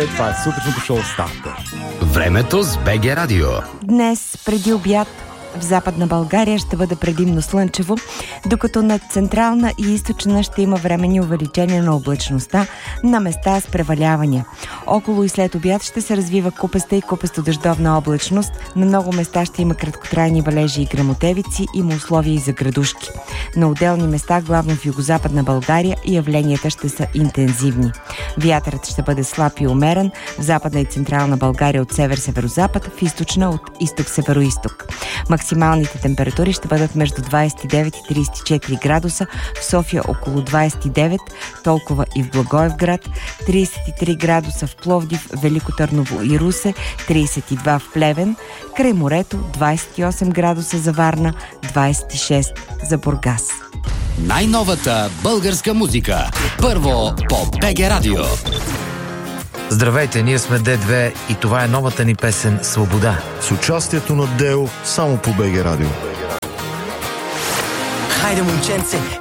Това е сутрешното шоу Стартър. Времето с БГ Радио. Днес, преди обяд, в Западна България ще бъде предимно слънчево, докато над Централна и Източна ще има временни увеличения на облачността, на места с превалявания. Около и след обяд ще се развива купеста и купесто-дъждовна облачност. На много места ще има краткотрайни валежи и гръмотевици, има условия и за градушки. На отделни места, главно в Югозападна България, явленията ще са интензивни. Вятърът ще бъде слаб и умерен в Западна и Централна България от север-северозапад, в Източна от изток-североизток. Максималните температури ще бъдат между 29 и 34 градуса, в София около 29, толкова и в Благоевград, 33 градуса в Пловдив, Велико Търново и Русе, 32 в Плевен, край морето 28 градуса за Варна, 26 за Бургас. Най-новата българска музика. Първо по БГ Радио. Здравейте, ние сме Д2 и това е новата ни песен «Свобода». С участието на Део само по БГ Радио. Хайде, момченце,